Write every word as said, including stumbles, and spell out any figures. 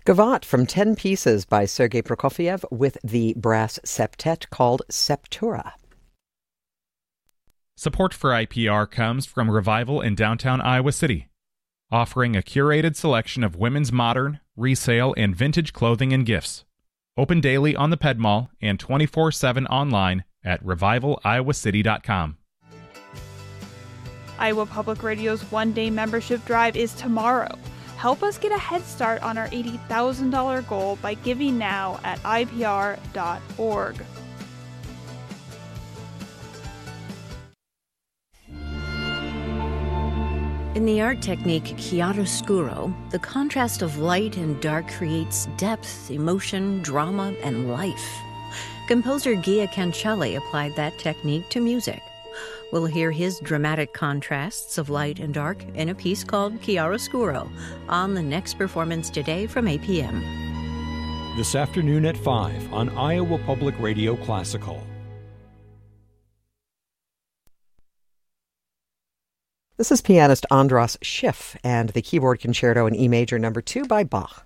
Gavotte from ten Pieces by Sergei Prokofiev with the brass septet called Septura. Support for I P R comes from Revival in downtown Iowa City, offering a curated selection of women's modern, resale, and vintage clothing and gifts. Open daily on the Ped Mall and twenty-four seven online at revival iowa city dot com. Iowa Public Radio's one-day membership drive is tomorrow. Help us get a head start on our eighty thousand dollars goal by giving now at I P R dot org. In the art technique chiaroscuro, the contrast of light and dark creates depth, emotion, drama, and life. Composer Gia Cancelli applied that technique to music. We'll hear his dramatic contrasts of light and dark in a piece called Chiaroscuro on the next performance today from eight p.m. This afternoon at five on Iowa Public Radio Classical. This is pianist Andras Schiff and the keyboard concerto in E major number two by Bach.